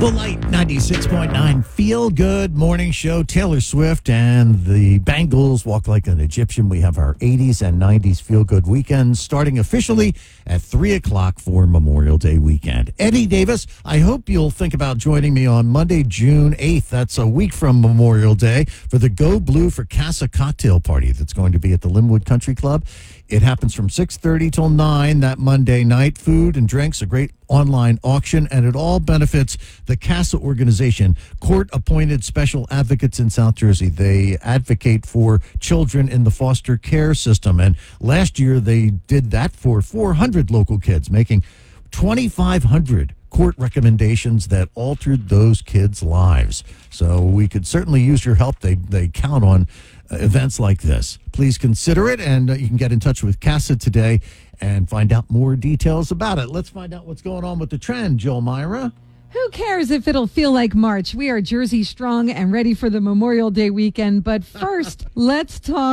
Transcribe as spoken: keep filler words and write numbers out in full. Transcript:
The Light ninety-six point nine Feel Good Morning Show. Taylor Swift and the Bangles, Walk Like an Egyptian. We have our eighties and nineties Feel Good weekends starting officially at three o'clock for Memorial Day weekend. Eddie Davis, I hope you'll think about joining me on Monday, June eighth. That's a week from Memorial Day for the Go Blue for Casa cocktail party that's going to be at the Linwood Country Club. It happens from six thirty till nine that Monday night. Food and drinks, a great online auction, and it all benefits the CASA organization, court-appointed special advocates in South Jersey. They advocate for children in the foster care system, and last year they did that for four hundred local kids, making twenty-five hundred court recommendations that altered those kids' lives. So we could certainly use your help. They they count on uh, events like this. Please consider it, and uh, you can get in touch with CASA today and find out more details about it. Let's find out what's going on with the trend, Jill Myra. Who cares if it'll feel like March? We are Jersey strong and ready for the Memorial Day weekend. But first, let's talk